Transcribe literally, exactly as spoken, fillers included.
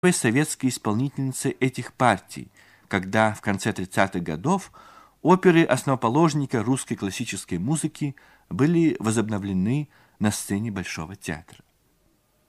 советской исполнительницей этих партий, когда в конце тридцатых годов оперы основоположника русской классической музыки были возобновлены на сцене Большого театра.